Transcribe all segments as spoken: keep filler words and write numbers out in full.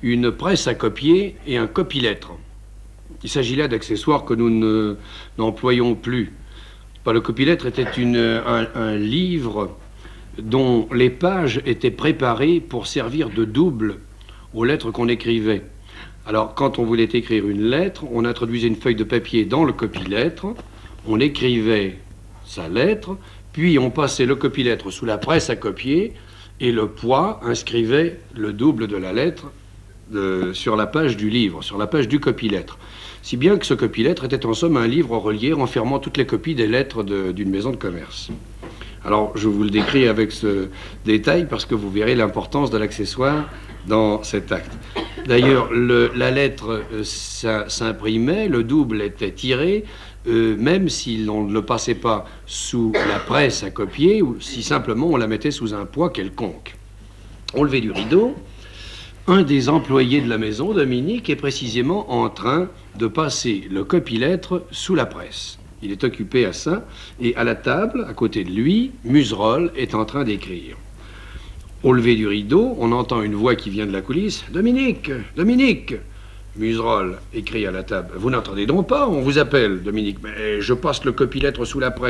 une presse à copier et un copilètre. Il s'agit là d'accessoires que nous ne, n'employons plus. Le copilètre était une, un, un livre dont les pages étaient préparées pour servir de double aux lettres qu'on écrivait. Alors, quand on voulait écrire une lettre, on introduisait une feuille de papier dans le copilètre, on écrivait sa lettre, puis on passait le copilètre sous la presse à copier, et le poids inscrivait le double de la lettre de, sur la page du livre, sur la page du copilètre. Si bien que ce copilètre était en somme un livre relié renfermant toutes les copies des lettres de, d'une maison de commerce. Alors, je vous le décris avec ce détail parce que vous verrez l'importance de l'accessoire dans cet acte. D'ailleurs, le, la lettre euh, s'imprimait, le double était tiré, euh, même si on ne le passait pas sous la presse à copier, ou si simplement on la mettait sous un poids quelconque. Au lever du rideau, un des employés de la maison, Dominique, est précisément en train de passer le copilètre sous la presse. Il est occupé à ça, et à la table, à côté de lui, Muserolle est en train d'écrire. Au lever du rideau, on entend une voix qui vient de la coulisse. « Dominique! Dominique !» Muserolle écrit à la table. « Vous n'entendez donc pas? On vous appelle, Dominique. Mais je passe le copilètre sous la presse. »«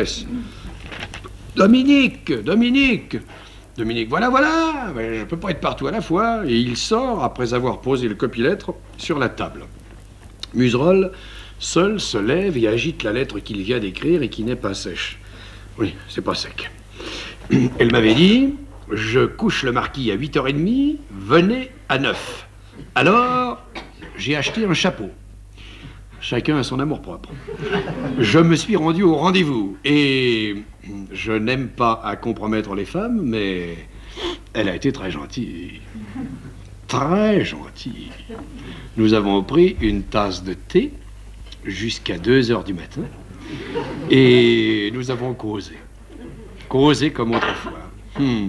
Dominique! Dominique !» Dominique, voilà, voilà, mais je ne peux pas être partout à la fois. Et il sort après avoir posé le copilètre sur la table. Muserolle, seul, se lève et agite la lettre qu'il vient d'écrire et qui n'est pas sèche. Oui, c'est pas sec. Elle m'avait dit, je couche le marquis à huit heures trente, venez à neuf. Alors, j'ai acheté un chapeau. Chacun a son amour-propre. Je me suis rendu au rendez-vous et je n'aime pas à compromettre les femmes, mais elle a été très gentille. Très gentille. Nous avons pris une tasse de thé jusqu'à deux heures du matin et nous avons causé. Causé comme autrefois. Hmm.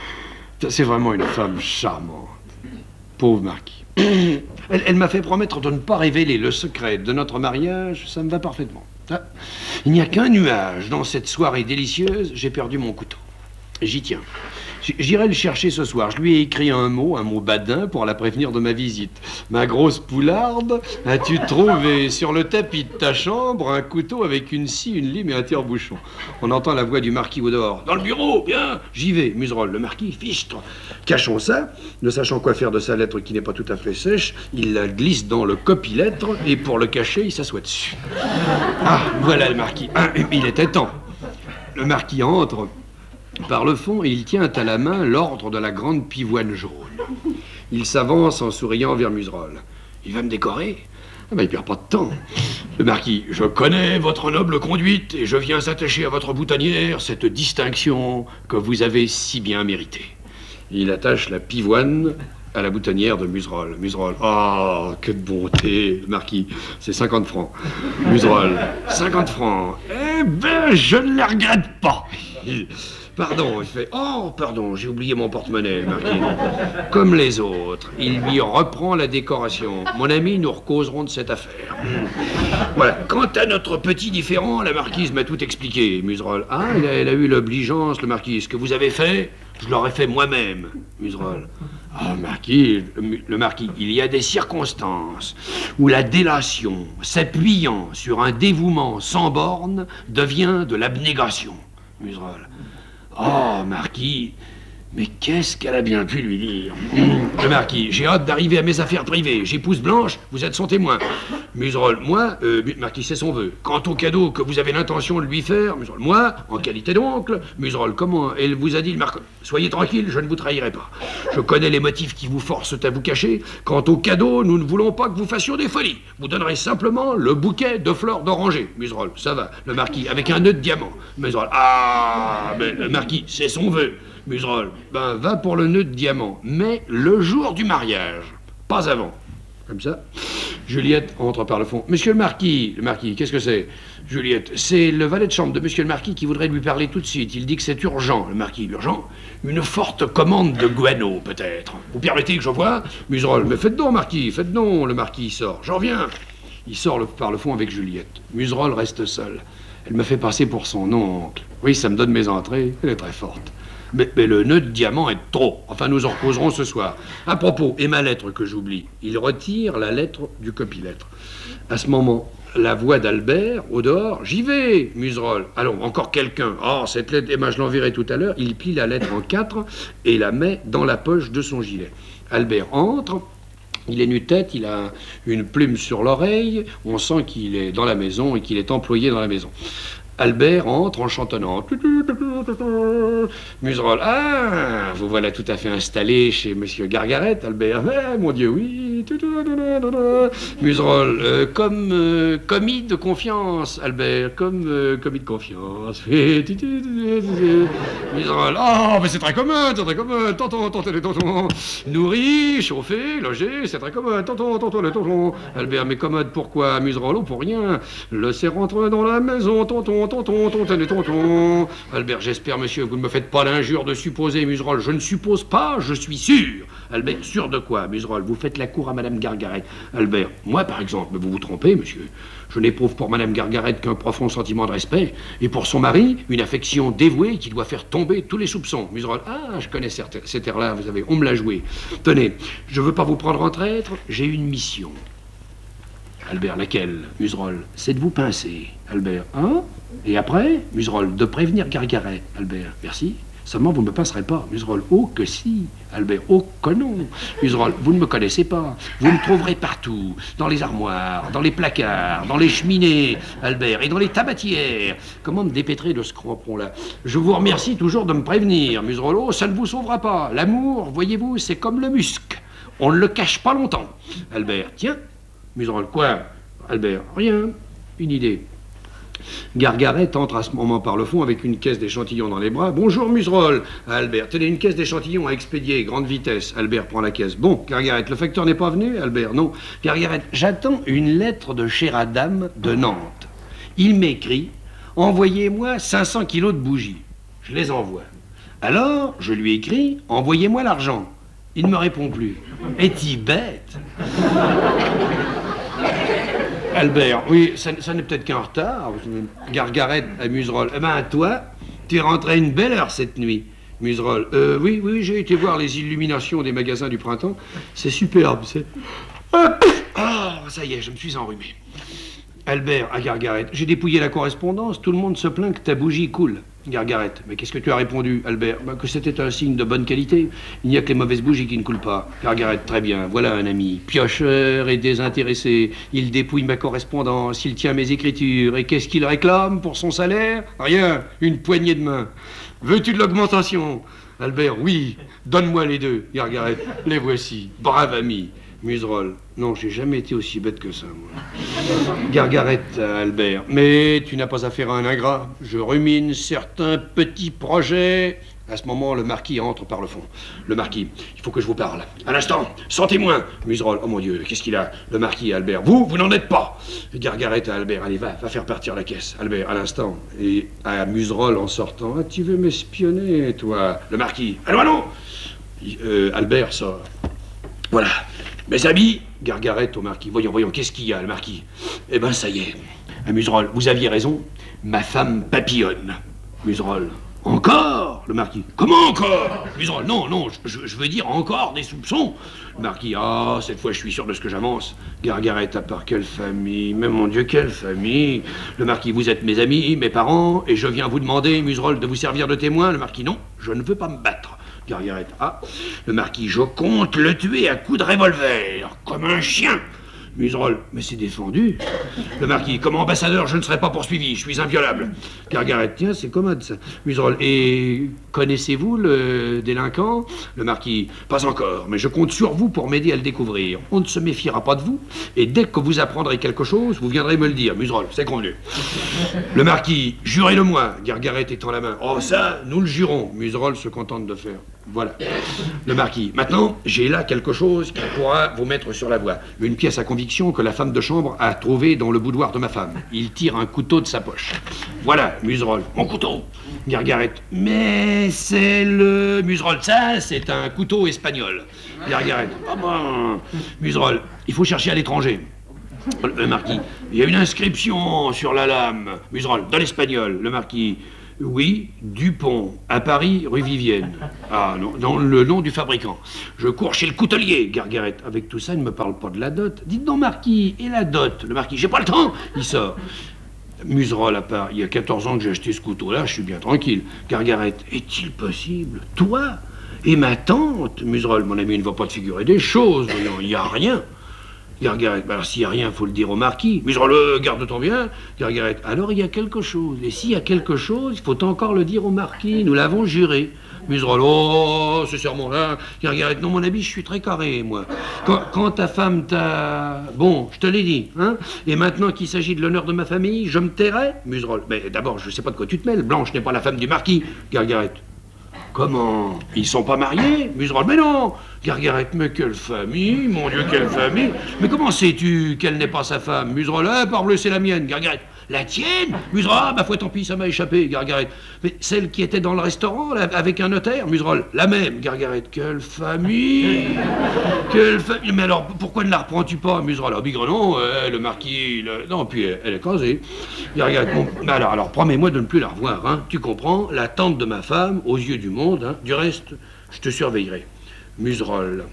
C'est vraiment une femme charmante. Pauvre marquis. Elle, elle m'a fait promettre de ne pas révéler le secret de notre mariage, ça me va parfaitement. Ah, il n'y a qu'un nuage dans cette soirée délicieuse, j'ai perdu mon couteau. J'y tiens. J'irai le chercher ce soir. Je lui ai écrit un mot, un mot badin pour la prévenir de ma visite. Ma grosse poularde, as-tu trouvé sur le tapis de ta chambre un couteau avec une scie, une lime et un tire-bouchon? On entend la voix du marquis au dehors. Dans le bureau, bien. J'y vais. Muserolle, le marquis, fichtre. Cachons ça. Ne sachant quoi faire de sa lettre qui n'est pas tout à fait sèche, il la glisse dans le copilètre et pour le cacher, il s'assoit dessus. Ah, voilà le marquis. Ah, il était temps. Le marquis entre par le fond, et il tient à la main l'ordre de la grande pivoine jaune. Il s'avance en souriant vers Muserolle. Il va me décorer? Ah ben, il perd pas de temps. Le marquis, je connais votre noble conduite et je viens attacher à votre boutonnière cette distinction que vous avez si bien méritée. Il attache la pivoine à la boutonnière de Muserolle. Muserolle, oh, que de bonté. Le marquis, c'est cinquante francs. Muserolle, cinquante francs. Eh ben, je ne les regrette pas. Il... Pardon, il fait « Oh, pardon, j'ai oublié mon porte-monnaie, marquis. » Comme les autres, il lui reprend la décoration. Mon ami, nous recauserons de cette affaire. Voilà. Quant à notre petit différend, la marquise m'a tout expliqué, Muserolle. Ah, elle a, elle a eu l'obligeance, le marquis. Ce que vous avez fait, je l'aurais fait moi-même, Muserolle. Ah, marquis, le, le marquis, il y a des circonstances où la délation, s'appuyant sur un dévouement sans borne, devient de l'abnégation, Muserolle. Oh, marquis, mais qu'est-ce qu'elle a bien pu lui dire? mmh. Le marquis, j'ai hâte d'arriver à mes affaires privées. J'épouse Blanche, vous êtes son témoin. Muserolle, moi, euh, marquis, c'est son vœu. Quant au cadeau que vous avez l'intention de lui faire, Muserolle, moi, en qualité d'oncle, Muserolle, comment elle vous a dit le marquis? Soyez tranquille, je ne vous trahirai pas. Je connais les motifs qui vous forcent à vous cacher. Quant au cadeau, nous ne voulons pas que vous fassions des folies. Vous donnerez simplement le bouquet de fleurs d'oranger. Muserolle, ça va. Le marquis, avec un nœud de diamant. Muserolle, ah, mais le marquis, c'est son vœu. Muserolle, ben va pour le nœud de diamant, mais le jour du mariage, pas avant. Comme ça. Juliette entre par le fond. Monsieur le marquis, le marquis, qu'est-ce que c'est? Juliette, c'est le valet de chambre de monsieur le marquis qui voudrait lui parler tout de suite. Il dit que c'est urgent. Le marquis, urgent? Une forte commande de guano, peut-être. Vous permettez que je voie? Muserolle, mais faites donc, marquis, faites donc. Le marquis sort. J'en reviens. Il sort le, par le fond avec Juliette. Muserolle reste seule. Elle me fait passer pour son oncle. Oui, ça me donne mes entrées. Elle est très forte. Mais, mais le nœud de diamant est trop. Enfin, nous en reposerons ce soir. À propos, et ma lettre que j'oublie. Il retire la lettre du copie-lettre. À ce moment, la voix d'Albert, au dehors, j'y vais, Muserolle. Allons, encore quelqu'un. Oh, cette lettre, eh ben, je l'enverrai tout à l'heure. Il plie la lettre en quatre et la met dans la poche de son gilet. Albert entre. Il est nu-tête, il a une plume sur l'oreille. On sent qu'il est dans la maison et qu'il est employé dans la maison. Albert entre en chantonnant. Muserolle, ah, vous voilà tout à fait installé chez Monsieur Gargaret, Albert. Eh, mon Dieu, oui. Muserolle, euh, comme euh, commis de confiance, Albert, comme euh, commis de confiance. Muserolle, oh, mais c'est très commode, c'est très commode. Tonton, tonton, les tontons. Nourri, chauffé, logé, c'est très commode. Tonton, tonton, les tontons. Albert, mais commode, pourquoi? Muserolle, oh, pour rien. Le c'est rentre dans la maison, tonton. Tonton, tonton, tonton, tonton. Albert, j'espère, monsieur, que vous ne me faites pas l'injure de supposer, Muserolle. Je ne suppose pas, je suis sûr. Albert, sûr de quoi, Muserolle? Vous faites la cour à Madame Gargaret. Albert, moi, par exemple, mais vous vous trompez, monsieur. Je n'éprouve pour Madame Gargaret qu'un profond sentiment de respect, et pour son mari, une affection dévouée qui doit faire tomber tous les soupçons. Muserolle, ah, je connais cet air-là, vous savez, on me l'a joué. Tenez, je veux pas vous prendre en traître, j'ai une mission. Albert, laquelle? Muserolle, c'est de vous pincer. Albert, hein? Et après? Muserolle, de prévenir Gargaret. Albert, merci. Seulement, vous ne me pincerez pas. Muserolle, oh que si. Albert, oh que non. Muserolle, vous ne me connaissez pas. Vous me trouverez partout. Dans les armoires, dans les placards, dans les cheminées. Albert, et dans les tabatières. Comment me dépêtrer de ce crampon-là? Je vous remercie toujours de me prévenir. Muserolle, oh, ça ne vous sauvera pas. L'amour, voyez-vous, c'est comme le musc. On ne le cache pas longtemps. Albert, tiens. Muserolle, quoi? Albert, rien. Une idée. Gargaret entre à ce moment par le fond avec une caisse d'échantillons dans les bras. Bonjour, Muserolle. Albert, tenez une caisse d'échantillons à expédier, grande vitesse. Albert prend la caisse. Bon, Gargaret, le facteur n'est pas venu? Albert, non. Gargaret, j'attends une lettre de chère Adam de Nantes. Il m'écrit, envoyez-moi cinq cents kilos de bougies. Je les envoie. Alors, je lui écris, envoyez-moi l'argent. Il ne me répond plus. Est-il bête? Albert, oui, ça, ça n'est peut-être qu'un retard. Gargaret à Muserolle. Eh ben, toi, tu es rentré une belle heure cette nuit. Muserolle, euh, oui, oui, j'ai été voir les illuminations des magasins du printemps. C'est superbe, c'est... Ah, ça y est, je me suis enrhumé. Albert à Gargaret, j'ai dépouillé la correspondance, tout le monde se plaint que ta bougie coule. Gargaret, mais qu'est-ce que tu as répondu, Albert? Bah, que c'était un signe de bonne qualité. Il n'y a que les mauvaises bougies qui ne coulent pas. Gargaret, très bien, voilà un ami. Piocheur et désintéressé. Il dépouille ma correspondance, il tient mes écritures. Et qu'est-ce qu'il réclame pour son salaire? Rien, une poignée de main. Veux-tu de l'augmentation? Albert, oui, donne-moi les deux. Gargaret, les voici. Brave ami. Muserolle, non, j'ai jamais été aussi bête que ça, moi. Gargaret, Albert, mais tu n'as pas affaire à un ingrat. Je rumine certains petits projets. À ce moment, le marquis entre par le fond. Le marquis, il faut que je vous parle. À l'instant, sans témoin. Muserolle, oh mon Dieu, qu'est-ce qu'il a? Le marquis, Albert, vous, vous n'en êtes pas. Gargaret à Albert, allez, va, va faire partir la caisse. Albert, à l'instant. Et à Muserolle en sortant, ah, tu veux m'espionner, toi? Le marquis, allons, allons. Euh, Albert sort. Voilà. Mes amis, Gargaret au marquis. Voyons, voyons, qu'est-ce qu'il y a, le marquis? Eh ben, ça y est. Muserolle, vous aviez raison. Ma femme papillonne. Muserolle, encore? Le marquis, comment encore? Muserolle, non, non, je, je veux dire encore des soupçons. Le marquis, ah, cette fois je suis sûr de ce que j'avance. Gargaret, à part quelle famille? Mais mon Dieu, quelle famille? Le marquis, vous êtes mes amis, mes parents, et je viens vous demander, Muserolle, de vous servir de témoin. Le marquis, non, je ne veux pas me battre. Gargaret, ah, le marquis, je compte le tuer à coups de revolver, comme un chien. Muserolle, mais c'est défendu. Le marquis, comme ambassadeur, je ne serai pas poursuivi, je suis inviolable. Gargaret, tiens, c'est commode ça. Muserolle, et connaissez-vous le délinquant? Le marquis, pas encore, mais je compte sur vous pour m'aider à le découvrir. On ne se méfiera pas de vous, et dès que vous apprendrez quelque chose, vous viendrez me le dire. Muserolle, c'est convenu. Le marquis, jurez-le-moi. Gargaret étend la main. Oh ça, nous le jurons. Muserolle se contente de faire. Voilà. Le marquis, maintenant, j'ai là quelque chose qui pourra vous mettre sur la voie. Une pièce à conviction que la femme de chambre a trouvée dans le boudoir de ma femme. Il tire un couteau de sa poche. Voilà, Muserolle, mon couteau. Gargaret, mais c'est le... Muserolle, ça, c'est un couteau espagnol. Gargaret, ah bon. Muserolle, il faut chercher à l'étranger. Le marquis, il y a une inscription sur la lame. Muserolle, dans l'espagnol. Le marquis, Oui, Dupont, à Paris, rue Vivienne. Ah non, non, le nom du fabricant. Je cours chez le coutelier, Gargaret. Avec tout ça, il ne me parle pas de la dot. Dites donc, Marquis, et la dot? Le Marquis, j'ai pas le temps. Il sort. Museroll à part, il y a quatorze ans que j'ai acheté ce couteau-là, je suis bien tranquille. Gargaret, est-il possible? Toi et ma tante? Museroll, mon ami, il ne va pas te figurer des choses, voyons, il n'y a rien. Gargaret, bah alors s'il n'y a rien, il faut le dire au marquis. Museroll, euh, garde-t'en bien. Gargaret, alors il y a quelque chose. Et s'il y a quelque chose, il faut encore le dire au marquis. Nous l'avons juré. Museroll, oh, ce serment-là. Gargaret, non, mon ami, je suis très carré, moi. Quand, quand ta femme t'a... Bon, je te l'ai dit, hein. Et maintenant qu'il s'agit de l'honneur de ma famille, je me tairai. Museroll, mais d'abord, je ne sais pas de quoi tu te mêles. Blanche n'est pas la femme du marquis. Gargaret, comment? Ils sont pas mariés? Museroll, mais non. Gargaret, mais quelle famille, mon Dieu, quelle famille. Mais comment sais-tu qu'elle n'est pas sa femme? Museroll, ah, parbleu, c'est la mienne. Gargaret, la tienne? Museroll, ah, ma foi, tant pis, ça m'a échappé. Gargaret, mais celle qui était dans le restaurant, là, avec un notaire? Museroll, la même. Gargaret, quelle famille. Quelle famille. Mais alors, pourquoi ne la reprends-tu pas? Museroll, ah, Bigrenon, euh, le marquis, le... non, puis elle, elle est casée. Gargaret, bon, alors, alors, promets-moi de ne plus la revoir, hein. Tu comprends, la tante de ma femme, aux yeux du monde, hein. Du reste, je te surveillerai. Museroll,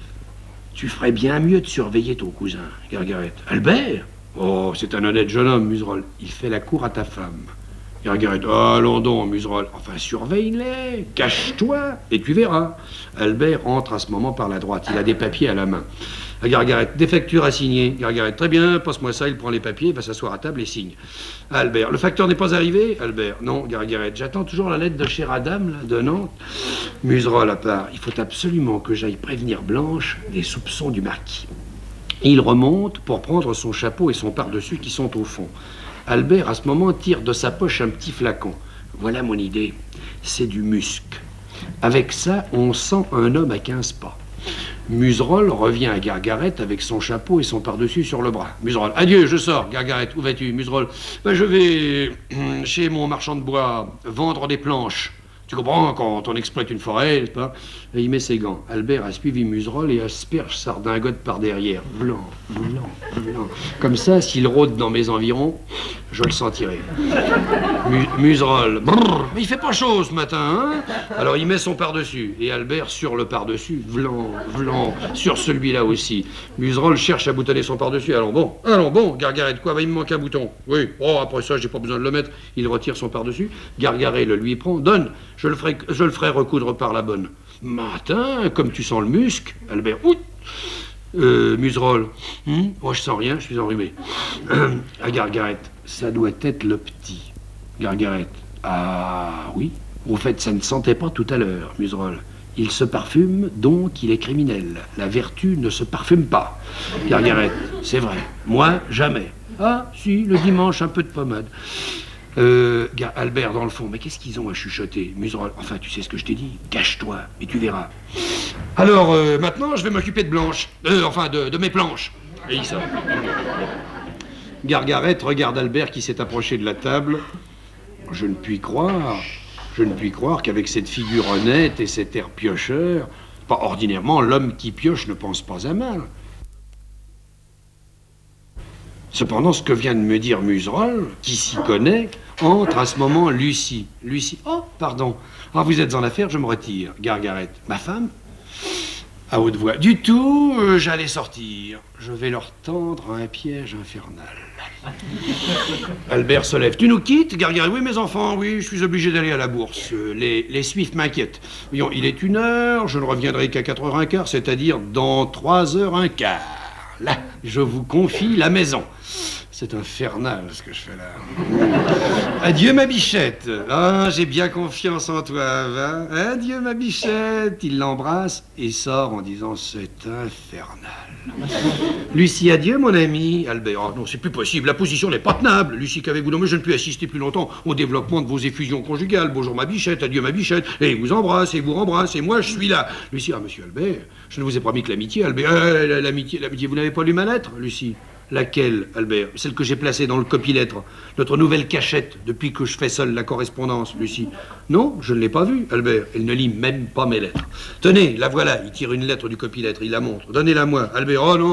tu ferais bien mieux de surveiller ton cousin. Gargaret, Albert? Oh, c'est un honnête jeune homme, Museroll. Il fait la cour à ta femme. Gargaret, oh, allons donc, Museroll. Enfin, surveille-les, cache-toi, et tu verras. Albert entre à ce moment par la droite. Il a des papiers à la main. Gargaret, des factures à signer. Gargaret, très bien, passe-moi ça, il prend les papiers, il va s'asseoir à table et signe. Albert, le facteur n'est pas arrivé? Albert, non. Gargaret, j'attends toujours la lettre de chère Adam, là, de Nantes. Museroll à part, il faut absolument que j'aille prévenir Blanche des soupçons du marquis. Il remonte pour prendre son chapeau et son pardessus qui sont au fond. Albert, à ce moment, tire de sa poche un petit flacon. Voilà mon idée, c'est du musc. Avec ça, on sent un homme à quinze pas. Museroll revient à Gargaret avec son chapeau et son pardessus sur le bras. Museroll, adieu, je sors. Gargaret, où vas-tu? Museroll, ben, je vais chez mon marchand de bois vendre des planches. Tu comprends, quand on exploite une forêt, n'est-ce pas? Et il met ses gants. Albert a suivi Museroll et asperge sa redingote par derrière. Blanc, blanc, blanc. Comme ça, s'il rôde dans mes environs, je le sentirai. Mu Museroll, brrr, mais il fait pas chaud ce matin, hein? Alors il met son par-dessus. Et Albert sur le par-dessus, blanc, blanc, sur celui-là aussi. Museroll cherche à boutonner son par-dessus. Allons bon, allons bon. Gargaret, quoi? Bah, il me manque un bouton. Oui, oh, après ça, j'ai pas besoin de le mettre. Il retire son par-dessus. Gargaret le lui prend. Donne. Je le ferai, je le ferai recoudre par la bonne. Matin, comme tu sens le musc, Albert, ouh, euh, Museroll, hum, oh, je sens rien, je suis enrhumé. À Gargaret, ça doit être le petit. Gargaret, ah oui, au fait, ça ne sentait pas tout à l'heure, Museroll. Il se parfume, donc il est criminel. La vertu ne se parfume pas. Gargaret, c'est vrai, moi, jamais. Ah, si, le dimanche, un peu de pommade. Euh, Albert dans le fond, mais qu'est-ce qu'ils ont à chuchoter? Museroll, enfin tu sais ce que je t'ai dit, cache-toi, et tu verras. Alors, euh, maintenant je vais m'occuper de Blanche, euh, enfin de, de mes planches. Et il sort. Gargaret regarde Albert qui s'est approché de la table. Je ne puis croire, je ne puis croire qu'avec cette figure honnête et cet air piocheur, pas ordinairement, l'homme qui pioche ne pense pas à mal. Cependant, ce que vient de me dire Museroll, qui s'y connaît, entre à ce moment Lucie. Lucie, oh, pardon. Ah, vous êtes en affaire, je me retire. Gargaret, ma femme? À haute voix. Du tout, euh, j'allais sortir. Je vais leur tendre un piège infernal. Albert se lève. Tu nous quittes, Gargaret? Oui, mes enfants, oui, je suis obligé d'aller à la bourse. Euh, les, les suifs m'inquiètent. Voyons, il est une heure, je ne reviendrai qu'à quatre heures un quart, c'est-à-dire dans trois heures un quart. Là, je vous confie la maison. C'est infernal ce que je fais là. Adieu ma bichette. Ah, j'ai bien confiance en toi, va. Adieu ma bichette. Il l'embrasse et sort en disant c'est infernal. Lucie, adieu mon ami. Albert, oh non, c'est plus possible. La position n'est pas tenable. Lucie, qu'avez-vous? Non, mais je ne puis assister plus longtemps au développement de vos effusions conjugales. Bonjour ma bichette, adieu ma bichette. Et vous embrasse, et vous rembrasse, et moi je suis là. Lucie, ah monsieur Albert, je ne vous ai promis que l'amitié, Albert. Euh, l'amitié, l'amitié, vous n'avez pas lu ma lettre, Lucie? Laquelle, Albert? Celle que j'ai placée dans le copie-lettre. Notre nouvelle cachette, depuis que je fais seule la correspondance, Lucie. Non, je ne l'ai pas vue, Albert. Elle ne lit même pas mes lettres. Tenez, la voilà. Il tire une lettre du copie-lettre, il la montre. Donnez-la moi, Albert. Oh non,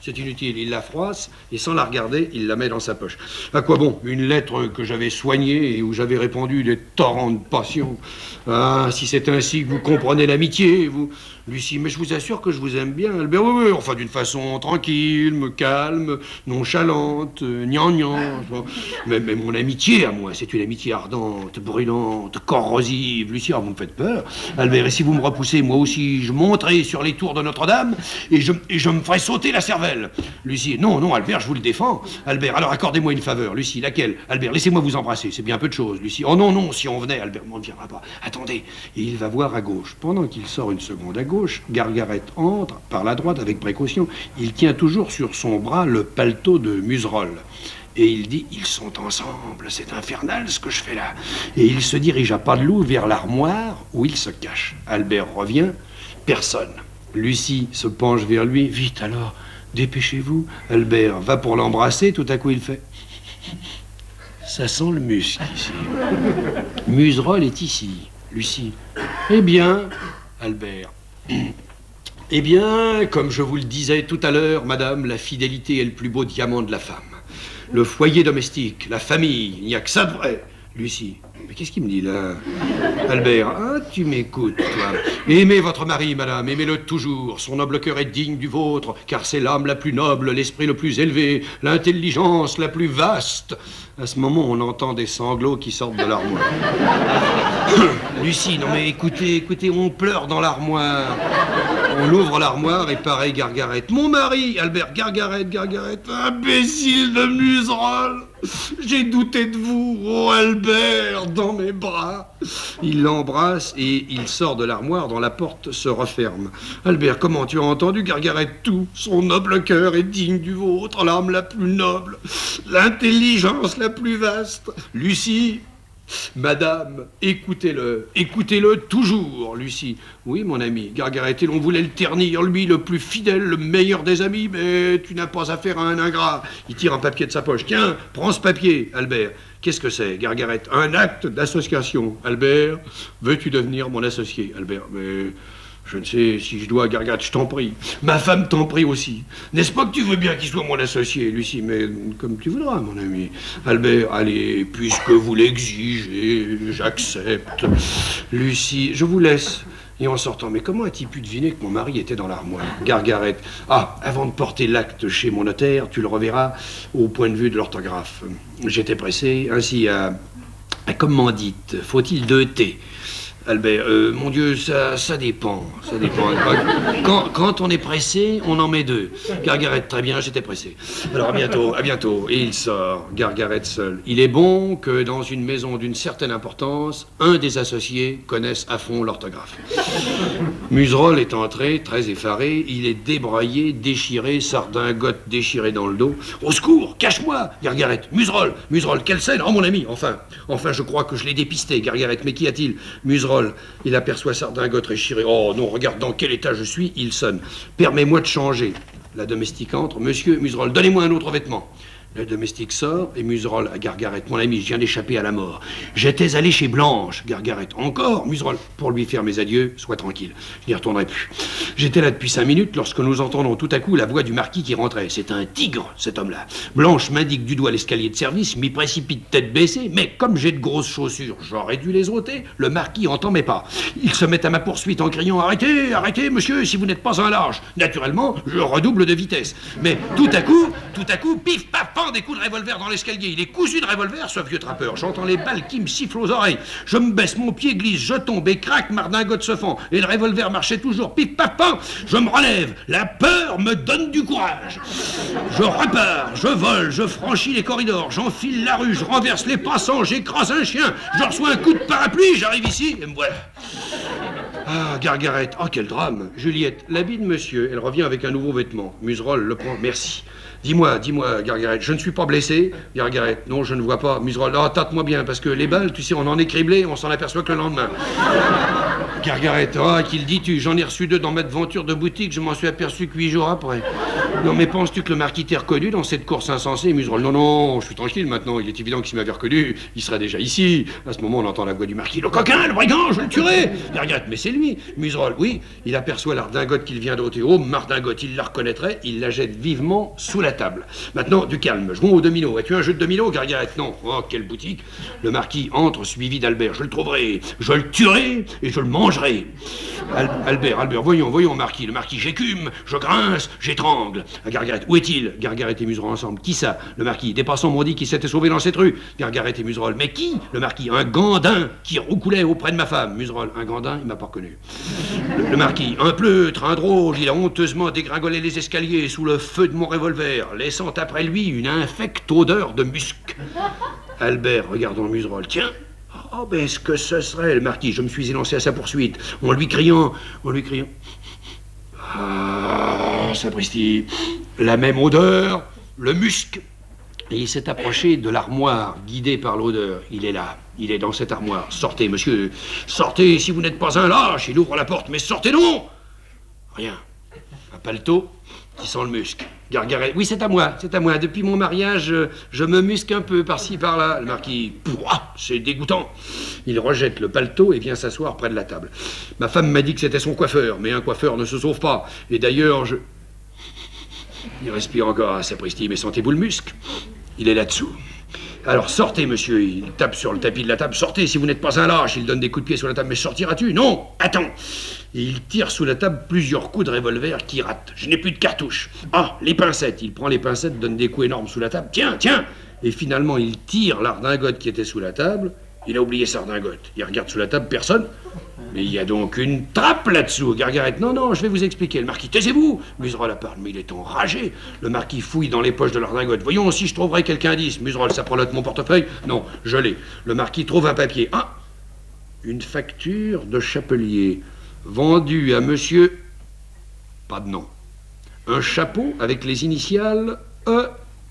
c'est inutile. Il la froisse et sans la regarder, il la met dans sa poche. À quoi bon? Une lettre que j'avais soignée et où j'avais répandu des torrents de passion. Ah, si c'est ainsi que vous comprenez l'amitié, vous... Lucie, mais je vous assure que je vous aime bien, Albert. Oui, oui, enfin d'une façon tranquille, calme, nonchalante, gnangnan. Mais, mais mon amitié à moi, c'est une amitié ardente, brûlante, corrosive. Lucie, ah, vous me faites peur. Albert, et si vous me repoussez, moi aussi, je monterai sur les tours de Notre-Dame et je, et je me ferai sauter la cervelle. Lucie, non, non, Albert, je vous le défends. Albert, alors accordez-moi une faveur. Lucie, laquelle? Albert, laissez-moi vous embrasser, c'est bien peu de choses. Lucie, oh non, non, si on venait, Albert, on ne viendra pas. Attendez, et il va voir à gauche. Pendant qu'il sort une seconde à gauche, Gargaret entre par la droite avec précaution. Il tient toujours sur son bras le paletot de Muserolle. Et il dit, ils sont ensemble, c'est infernal ce que je fais là. Et il se dirige à pas de loup vers l'armoire où il se cache. Albert revient, personne. Lucie se penche vers lui, vite alors, dépêchez-vous. Albert va pour l'embrasser, tout à coup il fait... Ça sent le musc ici. Muserolle est ici, Lucie. Eh bien, Albert... Eh bien, comme je vous le disais tout à l'heure, madame, la fidélité est le plus beau diamant de la femme. Le foyer domestique, la famille, il n'y a que ça de vrai. Lucie, mais qu'est-ce qu'il me dit là? Albert, ah, tu m'écoutes, toi. Aimez votre mari, madame, aimez-le toujours. Son noble cœur est digne du vôtre, car c'est l'âme la plus noble, l'esprit le plus élevé, l'intelligence la plus vaste. À ce moment, on entend des sanglots qui sortent de l'armoire. Lucie, non mais écoutez, écoutez, on pleure dans l'armoire. On ouvre l'armoire et pareil, Gargaret. Mon mari, Albert, Gargaret, Gargaret, imbécile de Muserolle. J'ai douté de vous, oh Albert, dans mes bras. Il l'embrasse et il sort de l'armoire dont la porte se referme. Albert, comment tu as entendu, Gargaret? Tout. Son noble cœur est digne du vôtre, l'âme la plus noble, l'intelligence la plus vaste. Lucie, madame, écoutez-le, écoutez-le toujours, Lucie. Oui, mon ami, Gargaret, et l'on voulait le ternir, lui, le plus fidèle, le meilleur des amis, mais tu n'as pas affaire à un ingrat. Il tire un papier de sa poche. Tiens, prends ce papier, Albert. Qu'est-ce que c'est, Gargaret? Un acte d'association. Albert, veux-tu devenir mon associé? Albert, mais... Je ne sais si je dois, Gargaret, je t'en prie. Ma femme t'en prie aussi. N'est-ce pas que tu veux bien qu'il soit mon associé, Lucie? Mais comme tu voudras, mon ami. Albert, allez, puisque vous l'exigez, j'accepte. Lucie, je vous laisse. Et en sortant, mais comment a-t-il pu deviner que mon mari était dans l'armoire? Gargaret, ah, avant de porter l'acte chez mon notaire, tu le reverras au point de vue de l'orthographe. J'étais pressé, ainsi à, à commandite, faut-il deux T? Albert, euh, mon Dieu, ça, ça dépend, ça dépend. Quand, quand on est pressé, on en met deux. Gargaret, très bien, j'étais pressé. Alors, à bientôt, à bientôt. Et il sort, Gargaret seul. Il est bon que dans une maison d'une certaine importance, un des associés connaisse à fond l'orthographe. Muserolle est entré, très effaré. Il est débraillé, déchiré, sardingote déchiré dans le dos. Au secours, cache-moi, Gargaret. Muserolle, Muserolle, quelle scène? Oh, mon ami, enfin, enfin, je crois que je l'ai dépisté, Gargaret. Mais qu'y a-t-il? Muserolle, il aperçoit Sardingote déchiré. Oh non, regarde dans quel état je suis. Il sonne. Permets-moi de changer. La domestique entre. Monsieur Muserolle, donnez-moi un autre vêtement. Le domestique sort et Muserolle à Gargaret. Mon ami, je viens d'échapper à la mort. J'étais allé chez Blanche, Gargaret. Encore, Muserolle, pour lui faire mes adieux, sois tranquille. Je n'y retournerai plus. J'étais là depuis cinq minutes lorsque nous entendons tout à coup la voix du marquis qui rentrait. C'est un tigre, cet homme-là. Blanche m'indique du doigt l'escalier de service, m'y précipite tête baissée, mais comme j'ai de grosses chaussures, j'aurais dû les ôter. Le marquis entend mes pas. Il se met à ma poursuite en criant « Arrêtez, arrêtez, monsieur, si vous n'êtes pas un lâche !» Naturellement, je redouble de vitesse. Mais tout à coup, tout à coup, pif, paf, des coups de revolver dans l'escalier. Il est cousu de revolver, ce vieux trappeur. J'entends les balles qui me sifflent aux oreilles. Je me baisse, mon pied glisse, je tombe et craque, Mardingote se fend. Et le revolver marchait toujours. Pif, paf, paf. Je me relève. La peur me donne du courage. Je repars, je vole, je franchis les corridors, j'enfile la rue, je renverse les passants, j'écrase un chien, je reçois un coup de parapluie, j'arrive ici et me voilà. Ah, Gargaret, oh quel drame. Juliette, l'habit de monsieur, elle revient avec un nouveau vêtement. Muserolle le prend, merci. Dis-moi, dis-moi, Gargaret, je ne suis pas blessé? Gargaret, non, je ne vois pas. Muserolle, ah, tâte-moi bien, parce que les balles, tu sais, on en est criblé, on s'en aperçoit que le lendemain. Gargaret, ah, qu'il dis-tu? J'en ai reçu deux dans ma devanture de boutique, je m'en suis aperçu que huit jours après. Non, mais penses-tu que le marquis t'ait reconnu dans cette course insensée, Muserolle? Non, non, je suis tranquille maintenant. Il est évident que s'il m'avait reconnu, il serait déjà ici. À ce moment, on entend la voix du marquis. Le coquin, le brigand, je le tuerai. Il regarde, mais c'est lui. Muserolle, oui, il aperçoit la redingote qu'il vient d'ôter. Oh, mardingote, il la reconnaîtrait, il la jette vivement sous la table. Maintenant, du calme, jouons au domino. As-tu un jeu de domino, Gargarette? Non. Oh, quelle boutique. Le marquis entre, suivi d'Albert. Je le trouverai, je le tuerai et je le mangerai. Al Albert, Albert, voyons, voyons, marquis. Le marquis, j'écume, je grince, j'étrangle. Gargarette, où est-il? Gargarette et Muserolle ensemble. Qui ça? Le marquis. Des passants m'ont dit qu'il s'était sauvé dans cette rue. Gargarette et Muserolle. Mais qui? Le marquis. Un gandin qui roucoulait auprès de ma femme. Muserolle. Un gandin, il m'a pas reconnu. Le, le marquis. Un pleutre, un drôle. Il a honteusement dégringolé les escaliers sous le feu de mon revolver, laissant après lui une infecte odeur de musc. Albert, regardant Muserolle. Tiens. Oh, ben, est-ce que ce serait le marquis? Je me suis élancé à sa poursuite, en lui criant, en lui criant. Ah, sapristi, la même odeur, le musc. Et il s'est approché de l'armoire, guidé par l'odeur. Il est là, il est dans cette armoire. Sortez, monsieur, sortez si vous n'êtes pas un lâche. Il ouvre la porte, mais sortez non. Rien. Un paletot qui sent le musc. Gargarette. Oui, c'est à moi, c'est à moi. Depuis mon mariage, je, je me musque un peu par-ci, par-là. Le marquis, pouah, c'est dégoûtant. Il rejette le paletot et vient s'asseoir près de la table. Ma femme m'a dit que c'était son coiffeur, mais un coiffeur ne se sauve pas. Et d'ailleurs, je... Il respire encore à sapristi, mais sentez-vous le musc? Il est là-dessous. Alors sortez, monsieur. Il tape sur le tapis de la table. Sortez, si vous n'êtes pas un lâche. Il donne des coups de pied sur la table. Mais sortiras-tu? Non, attends. Et il tire sous la table plusieurs coups de revolver qui ratent. Je n'ai plus de cartouches. Ah, les pincettes. Il prend les pincettes, donne des coups énormes sous la table. Tiens, tiens. Et finalement, il tire la redingote qui était sous la table. Il a oublié sa redingote. Il regarde sous la table, personne. Mais il y a donc une trappe là-dessous. Gargarette, non, non, je vais vous expliquer. Le marquis, taisez-vous. Muserolle parle, mais il est enragé. Le marquis fouille dans les poches de la redingote. Voyons si je trouverai quelques indices. Muserolle, ça prend mon portefeuille? Non, je l'ai. Le marquis trouve un papier. Ah, une facture de chapelier. Vendue à monsieur... Pas de nom. Un chapeau avec les initiales E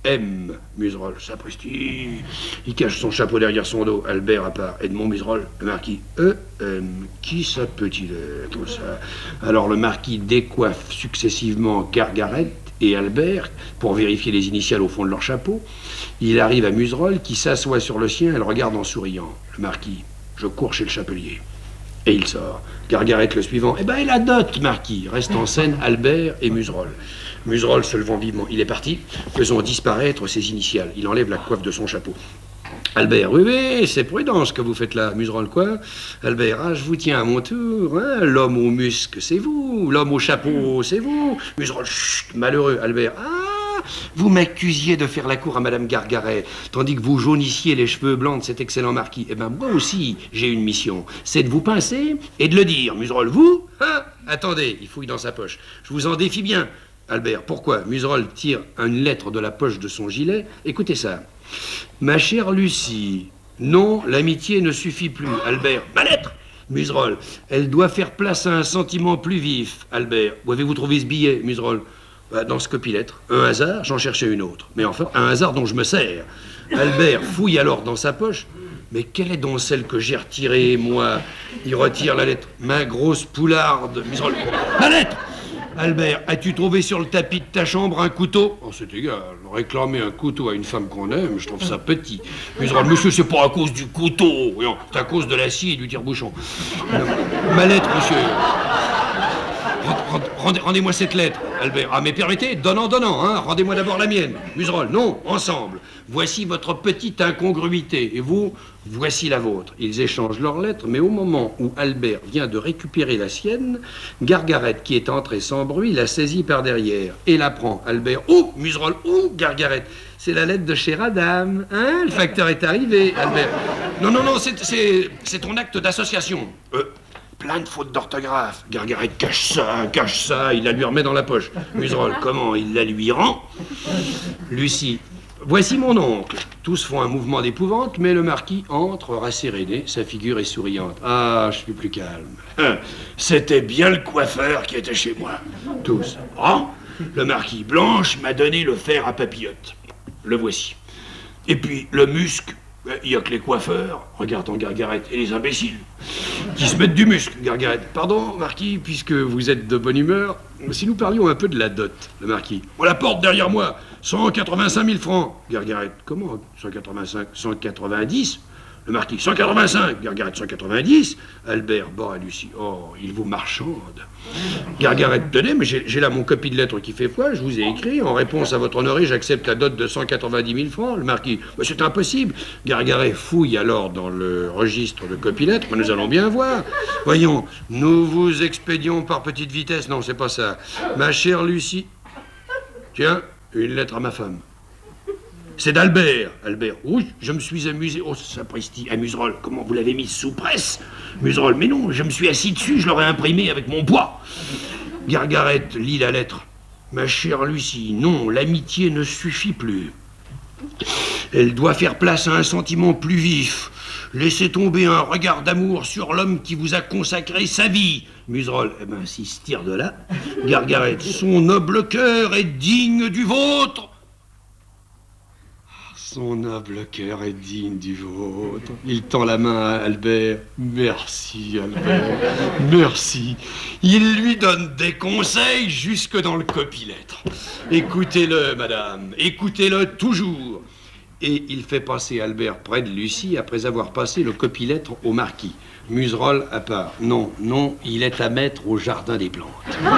M. Muserolle, sapristi. Il cache son chapeau derrière son dos. Albert à part. Edmond Muserolle, le marquis. E M. Qui ça peut-il être, ça? Alors le marquis décoiffe successivement Gargarette et Albert pour vérifier les initiales au fond de leur chapeau. Il arrive à Muserolle qui s'assoit sur le sien et le regarde en souriant. Le marquis. Je cours chez le chapelier. Et il sort. Gargarette le suivant. Eh ben, il a dot, marquis. Reste en scène Albert et Muserolle. Muserolle se levant vivement. Il est parti, faisant disparaître ses initiales. Il enlève la coiffe de son chapeau. Albert, oui, oui, c'est prudent ce que vous faites là. Muserolle, quoi? Albert, ah, je vous tiens à mon tour. Hein? L'homme au musc, c'est vous. L'homme au chapeau, c'est vous. Muserolle, chut, malheureux. Albert, ah, vous m'accusiez de faire la cour à Madame Gargaret, tandis que vous jaunissiez les cheveux blancs de cet excellent marquis. Eh bien, moi aussi, j'ai une mission. C'est de vous pincer et de le dire. Muserolle, vous? Hein? Attendez, il fouille dans sa poche. Je vous en défie bien. Albert, pourquoi? Muserolle tire une lettre de la poche de son gilet. Écoutez ça. Ma chère Lucie, non, l'amitié ne suffit plus. Albert, ma lettre. Muserolle, elle doit faire place à un sentiment plus vif. Albert, où avez-vous trouvé ce billet? Muserolle, bah, dans ce copie-lettre. Un hasard, j'en cherchais une autre. Mais enfin, un hasard dont je me sers. Albert fouille alors dans sa poche. Mais quelle est donc celle que j'ai retirée, moi? Il retire la lettre. Ma grosse poularde. Muserolle, ma lettre. Albert, as-tu trouvé sur le tapis de ta chambre un couteau? Oh, c'est égal. Réclamer un couteau à une femme qu'on aime, je trouve ça petit. Muserolle, monsieur, c'est pas à cause du couteau. Non, c'est à cause de la scie et du tire-bouchon. Ma lettre, monsieur. Rendez-moi cette lettre, Albert. Ah, mais permettez, donnant, donnant, hein. Rendez-moi d'abord la mienne. Muserolle, non, ensemble. Voici votre petite incongruité. Et vous, voici la vôtre. Ils échangent leurs lettres, mais au moment où Albert vient de récupérer la sienne, Gargarette, qui est entrée sans bruit, la saisit par derrière et la prend. Albert, oh, Muserolle, oh, Gargarette. C'est la lettre de chère Adam. Hein, le facteur est arrivé, Albert. Non, non, non, c'est ton acte d'association. Euh... Plein de fautes d'orthographe. Gargarette, cache ça, cache ça. Il la lui remet dans la poche. Muserolle, comment? Il la lui rend? Lucie, voici mon oncle. Tous font un mouvement d'épouvante, mais le marquis entre rasséréné. Sa figure est souriante. Ah, je suis plus calme. C'était bien le coiffeur qui était chez moi. Tous. Ah, le marquis. Blanche m'a donné le fer à papillote. Le voici. Et puis, le musc. Il n'y a que les coiffeurs, regardant Gargarette, et les imbéciles. qui se mettent du muscle, Gargarette. Pardon, Marquis, puisque vous êtes de bonne humeur, si nous parlions un peu de la dot, le Marquis. On la porte derrière moi, cent quatre-vingt-cinq mille francs, Gargarette. Comment cent quatre-vingt-cinq? cent quatre-vingt-dix? Le Marquis, cent quatre-vingt-cinq, Gargarette, cent quatre-vingt-dix. Albert, bon, à Lucie, oh, il vous marchande. Gargarette, tenez, mais j'ai là mon copie de lettre qui fait foi, je vous ai écrit, en réponse à votre honoré, j'accepte la dot de cent quatre-vingt-dix mille francs. Le Marquis, bah, c'est impossible. Gargaret fouille alors dans le registre de copie-lettres, mais nous allons bien voir. Voyons, nous vous expédions par petite vitesse, non, c'est pas ça. Ma chère Lucie, tiens, une lettre à ma femme. C'est d'Albert. Albert, oui, je me suis amusé. Oh, sapristi, à Muserolle, comment vous l'avez mise sous presse? Muserolle, mais non, je me suis assis dessus, je l'aurais imprimé avec mon poids. Gargarette lit la lettre. Ma chère Lucie, non, l'amitié ne suffit plus. Elle doit faire place à un sentiment plus vif. Laissez tomber un regard d'amour sur l'homme qui vous a consacré sa vie. Muserolle, eh ben, s'il se tire de là. Gargarette, son noble cœur est digne du vôtre. Son noble cœur est digne du vôtre. Il tend la main à Albert. Merci, Albert. Merci. Il lui donne des conseils jusque dans le copie-lettre. Écoutez-le, madame. Écoutez-le toujours. Et il fait passer Albert près de Lucie après avoir passé le copie-lettre au Marquis. Muserolle à part. Non, non, il est à mettre au jardin des plantes.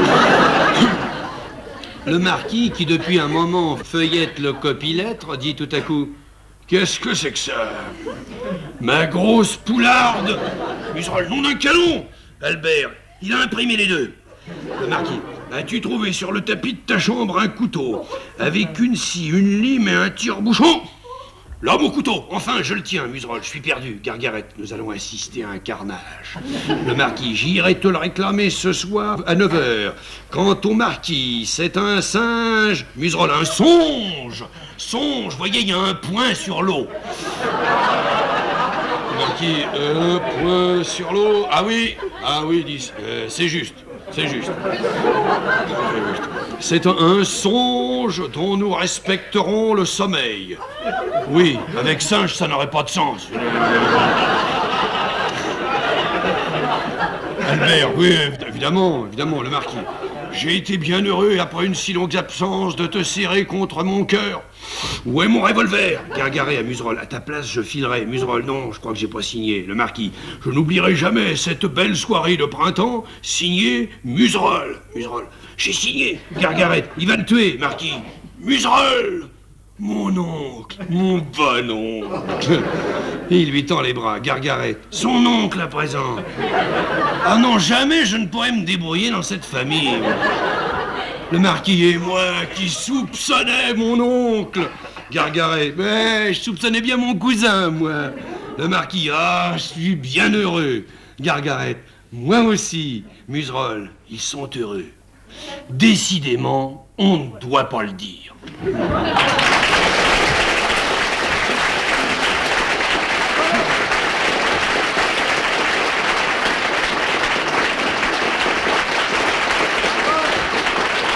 Le Marquis, qui depuis un moment feuillette le copie-lettre, dit tout à coup « Qu'est-ce que c'est que ça? Ma grosse poularde !» Muserolle, nom d'un canon! Albert, il a imprimé les deux. Le Marquis, as-tu trouvé sur le tapis de ta chambre un couteau, avec une scie, une lime et un tire-bouchon? Là, mon couteau, enfin, je le tiens, Muserolle, je suis perdu. Gargarette, nous allons assister à un carnage. Le Marquis, j'irai te le réclamer ce soir à neuf heures. Quant au Marquis, c'est un singe. Muserolle, un songe. Songe, voyez, il y a un point sur l'eau. Le Marquis, un point sur l'eau. Ah oui, ah oui, dis, euh, c'est juste. C'est juste. C'est un, un songe dont nous respecterons le sommeil. Oui, avec singe, ça n'aurait pas de sens. Albert, oui, évidemment, évidemment, le Marquis. J'ai été bien heureux, après une si longue absence, de te serrer contre mon cœur. Où est mon revolver? Gargaré à Muserolle. À ta place, je filerai. Muserolle, non, je crois que j'ai pas signé. Le Marquis. Je n'oublierai jamais cette belle soirée de printemps. Signé Muserolle. Muserolle. J'ai signé. Gargarette. Il va le tuer, Marquis. Muserolle. Mon oncle. Mon bon oncle. Et il lui tend les bras. Gargarette. Son oncle à présent. Ah non, jamais je ne pourrais me débrouiller dans cette famille. Le Marquis et moi qui soupçonnais mon oncle. Gargaret, mais je soupçonnais bien mon cousin, moi. Le Marquis, ah, je suis bien heureux. Gargaret, moi aussi. Muserolle, ils sont heureux. Décidément, on ne doit pas le dire.